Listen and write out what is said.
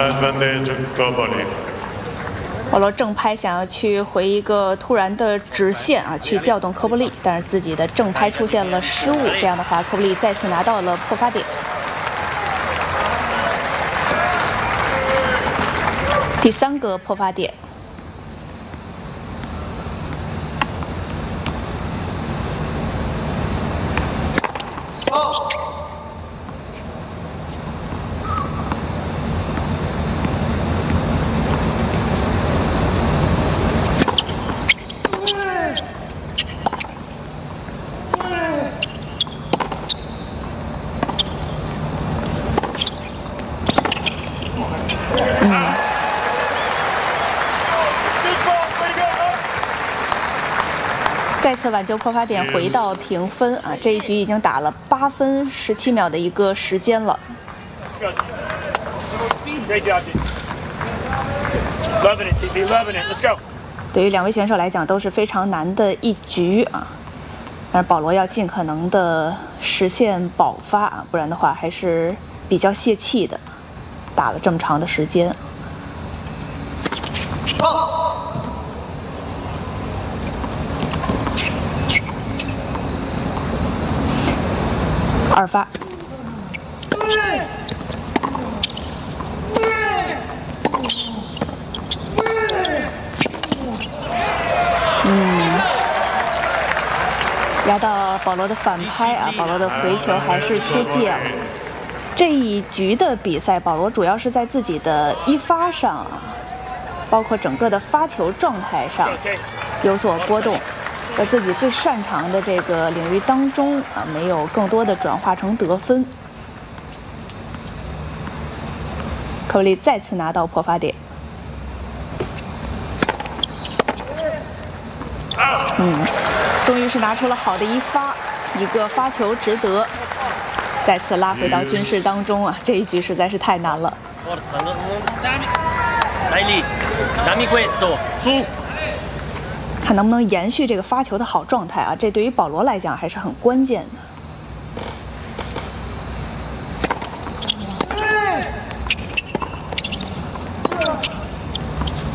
保罗正拍想要去回一个突然的直线啊，去调动科布利，但是自己的正拍出现了失误，这样的话，科布利再次拿到了破发点。第3个破发点。 再次挽救破发点，回到平分啊！这一局已经打了8分17秒的一个时间了。对于2位选手来讲都是非常难的一局啊，但是保罗要尽可能的实现保发啊，不然的话还是比较泄气的，打了这么长的时间。 2发，压到保罗的反拍啊，保罗的回球还是出界了。这一局的比赛，保罗主要是在自己的一发上啊，包括整个的发球状态上有所波动。 在自己最擅长的这个领域当中啊，没有更多的转化成得分。科布利再次拿到破发点。终于是拿出了好的一发，一个发球值得，再次拉回到均势当中啊！这一局实在是太难了。 看能不能延续这个发球的好状态啊！这对于保罗来讲还是很关键的。